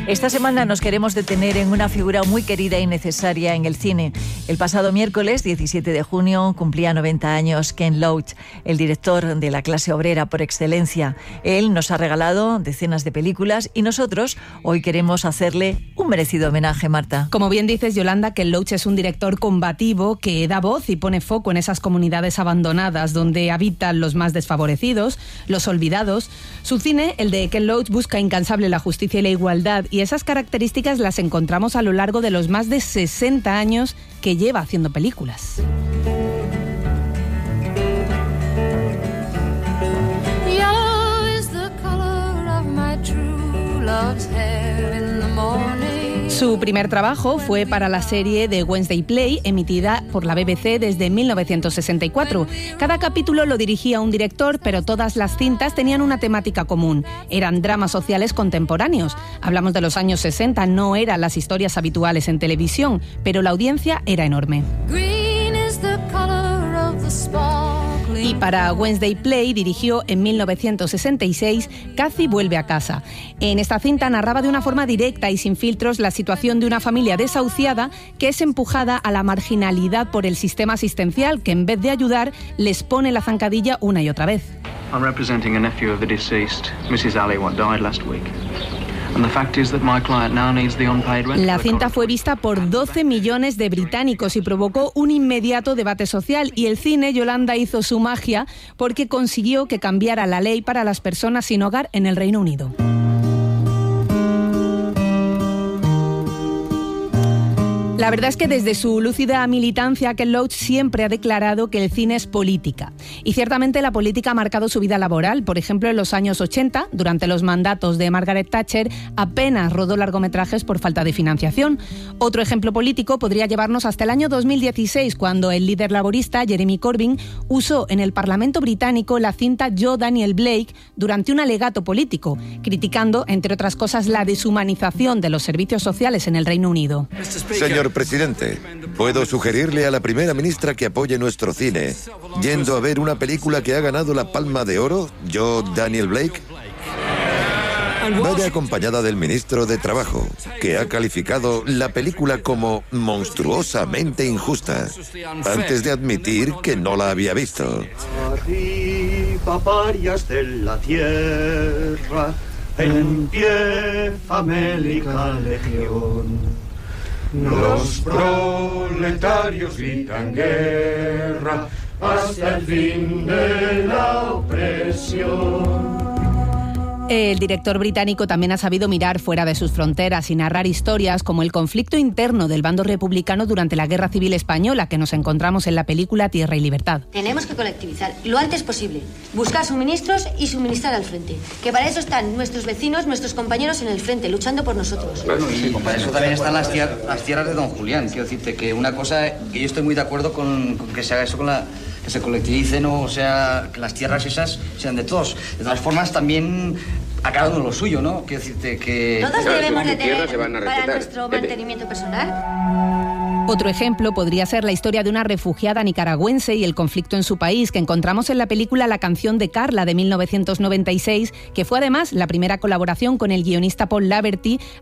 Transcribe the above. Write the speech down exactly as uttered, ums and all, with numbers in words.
Esta semana nos queremos detener en una figura muy querida y necesaria en el cine. El pasado miércoles, diecisiete de junio, cumplía noventa años Ken Loach, el director de la clase obrera por excelencia. Él nos ha regalado decenas de películas y nosotros hoy queremos hacerle un merecido homenaje, Marta. Como bien dices, Yolanda, Ken Loach es un director combativo que da voz y pone foco en esas comunidades abandonadas donde habitan los más desfavorecidos, los olvidados. Su cine, el de Ken Loach, busca incansable la justicia y la igualdad, y esas características las encontramos a lo largo de los más de sesenta años que lleva haciendo películas. Su primer trabajo fue para la serie de Wednesday Play, emitida por la B B C desde mil novecientos sesenta y cuatro. Cada capítulo lo dirigía un director, pero todas las cintas tenían una temática común. Eran dramas sociales contemporáneos. Hablamos de los años sesenta, no eran las historias habituales en televisión, pero la audiencia era enorme. Y para Wednesday Play dirigió en mil novecientos sesenta y seis Cathy vuelve a casa. En esta cinta narraba de una forma directa y sin filtros la situación de una familia desahuciada que es empujada a la marginalidad por el sistema asistencial, que en vez de ayudar les pone la zancadilla una y otra vez. I'm representing a nephew of the deceased, missus Ali, what died last week. La cinta fue vista por doce millones de británicos y provocó un inmediato debate social, y el cine, Yolanda, hizo su magia porque consiguió que cambiara la ley para las personas sin hogar en el Reino Unido. La verdad es que desde su lúcida militancia, Ken Loach siempre ha declarado que el cine es política. Y ciertamente la política ha marcado su vida laboral. Por ejemplo, en los años ochenta, durante los mandatos de Margaret Thatcher, apenas rodó largometrajes por falta de financiación. Otro ejemplo político podría llevarnos hasta el año dos mil dieciséis, cuando el líder laborista, Jeremy Corbyn, usó en el Parlamento británico la cinta Yo, Daniel Blake durante un alegato político, criticando, entre otras cosas, la deshumanización de los servicios sociales en el Reino Unido. Señor presidente, puedo sugerirle a la primera ministra que apoye nuestro cine, yendo a ver una película que ha ganado la Palma de Oro, Yo, Daniel Blake. Vaya acompañada del ministro de Trabajo, que ha calificado la película como monstruosamente injusta, antes de admitir que no la había visto. Arriba, parias de la tierra, empieza Mélica Legión. Los proletarios gritan guerra hasta el fin de la opresión. El director británico también ha sabido mirar fuera de sus fronteras y narrar historias como el conflicto interno del bando republicano durante la Guerra Civil Española, que nos encontramos en la película Tierra y Libertad. Tenemos que colectivizar lo antes posible, buscar suministros y suministrar al frente. Que para eso están nuestros vecinos, nuestros compañeros en el frente, luchando por nosotros. Bueno, y para eso también están las, tier las tierras de Don Julián. Quiero decirte que una cosa, que yo estoy muy de acuerdo con, con que se haga eso con la... que se colectivicen, o sea, que las tierras esas sean de todos. De todas formas, también a cada uno lo suyo, ¿no? Quiero decirte que... Todos debemos de tener para nuestro mantenimiento personal. Otro ejemplo podría ser la historia de una refugiada nicaragüense y el conflicto en su país, que encontramos en la película La canción de Carla, de mil novecientos noventa y seis, que fue además la primera colaboración con el guionista Paul Laverty,